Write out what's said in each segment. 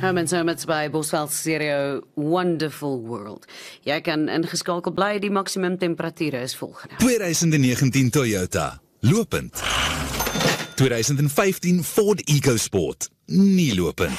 Herman Hermits by Bosveld Stereo, Wonderful World. Jy kan ingeskakel bly, die maksimum temperature is volgende. 2019 Toyota, lopend. 2015 Ford EcoSport, nie lopend.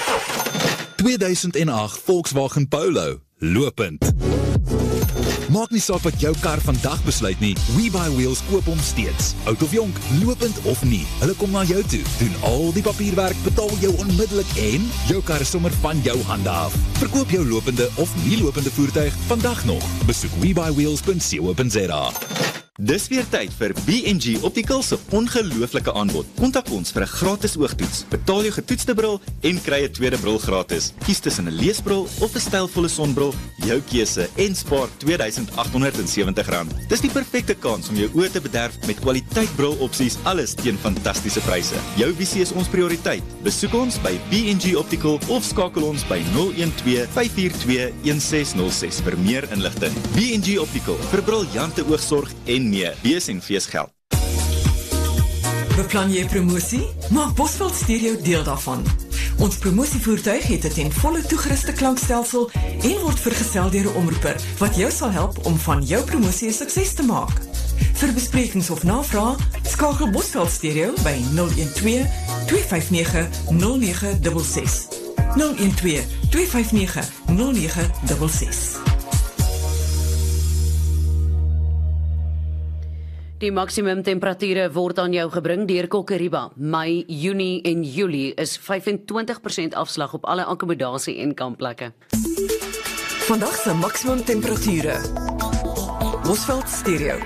2008 Volkswagen Polo, lopend. Maak nie saak wat jou kar vandag besluit nie, WeBuyWheels koop hom steeds. Oud of jonk, lopend of nie, hulle kom na jou toe, doen al die papierwerk, betaal jou onmiddellik en jou kar is sommer van jou hande af. Verkoop jou lopende of nie lopende voertuig vandag nog. Besoek WeBuyWheels.co.za. Dis weer tyd vir B&G Optical se ongelooflike aanbod. Kontak ons vir 'n gratis oogtoets. Betaal jou getoetste bril en kry 'n tweede bril gratis. Kies tussen 'n leesbril of 'n stylvolle sonbril, jou keuse en spaar R2870. Dis die perfekte kans om jou oë te bederf met kwaliteit brilopsies, alles teen fantastiese pryse. Jou visie is ons prioriteit. Besoek ons by B&G Optical of skakel ons by 012 542 1606 vir meer inligting. B&G Optical vir briljante oogsorg en meer. Bees en fees geld. Beplan jy promosie? Maak Bosveld Stereo deel daarvan. Ons promosievoertuig het 'n ten volle toegeruste klankstelsel en word vergesel deur 'n omroeper wat jou sal help om van jou promosie 'n sukses te maak. Vir besprekings of navrae, skakel Bosveld Stereo by 012 259 0966. 012 259 0966. Die maksimum temperature word aan jou gebring deur Kokeriba. Mei, Junie en Julie is 25% afslag op alle akkommodasie en kampplekke. Vandag se maksimum temperature. Bosveld Stereo.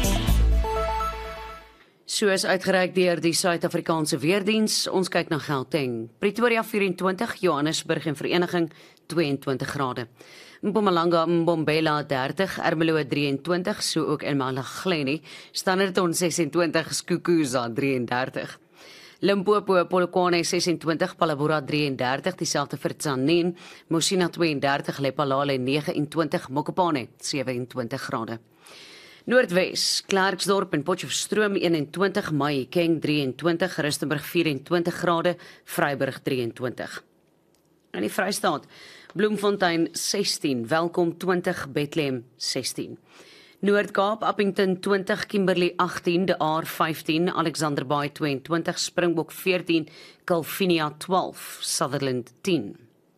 Soos uitgereik deur die Suid-Afrikaanse Weerdiens, ons kyk na Gauteng. Pretoria 24, Johannesburg en Vereniging 22 grade. Mpumalanga, Mbombela 30, Ermelo 23, so ook in Malagleni, Standerton 26, Skukuza 33. Limpopo, Polokwane 26, Palabora 33, dieselfde vir Tzaneen, Mosina 32, Lephalale 29, Mokopane 27 grade. Noordwes, Klerksdorp en Potchefstroom 21, Mahikeng 23, Rustenburg 24 grade, Vryburg 23. In die Vrystaat, Bloemfontein 16, Welkom 20, Bethlehem 16. Noord-Kaap, Appington 20, Kimberley 18, De Aar 15, Alexander Bay 22, Springbok 14, Calvinia 12, Sutherland 10.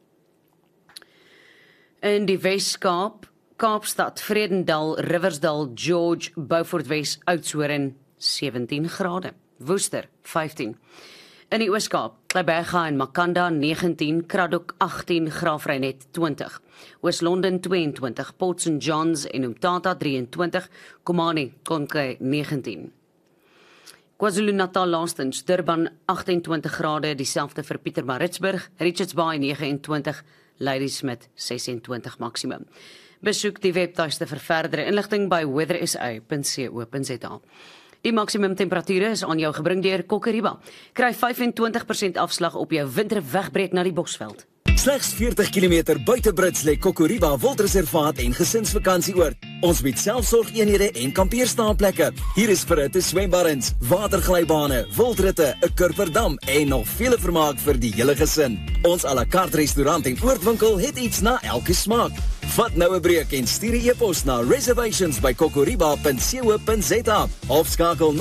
In die Wes-Kaap, Kaapstad, Vredendal, Riversdal, George, Beaufort Wes, Oudtshoorn 17 grade, Woester 15. In die Oos-Kaap, Gqeberha en Makanda 19, Kraddock 18, Graafrenet 20, Oos-London 22, Port St Johns en Umtata 23, Komani, Konke 19. KwaZulu-Natal laastens, Durban 28 grade, dieselfde vir Pietermaritzburg, Richards Bay 29, Ladysmith 26 maksimum. Besoek die webtuiste vir verdere inligting by weathersa.co.za. Die maksimum temperature is aan jou gebring deur Kokeriba. Kry 25% afslag op jou winterwegbreek na die Bosveld. Slegs 40 km buite Brits lê Kokoriba Wildreservaat en gesinsvakantieoord. Ons bied selfsorgeenhede en kampeerstaanplekke. Hier is verhitte swembaddens, waterglybane, wildritte, 'n kurperdam en nog vele vermaak vir die hele gesin. Ons à la carte restaurant en oordwinkel het iets na elke smaak. Vat nou 'n breek en stuur 'n e-pos na reservations@kokoriba.co.za of skakel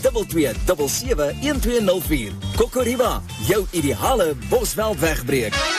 0122 77 1204. Kokoriba, jou ideale Bosveld wegbreek.